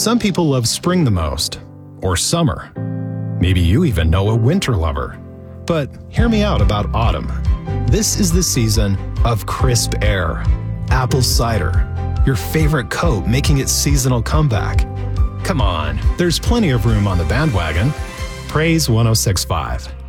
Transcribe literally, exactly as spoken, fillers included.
Some people love spring the most, or summer. Maybe you even know a winter lover. But hear me out about autumn. This is the season of crisp air, apple cider, your favorite coat making its seasonal comeback. Come on, there's plenty of room on the bandwagon. Praise one oh six point five.